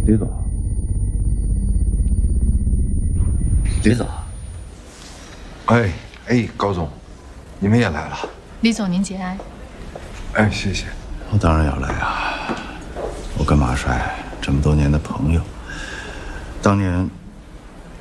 李总，李总， 哎，高总，你们也来了。 李总，您节哀。 哎，谢谢。 我当然要来啊！我跟马帅这么多年的朋友，当年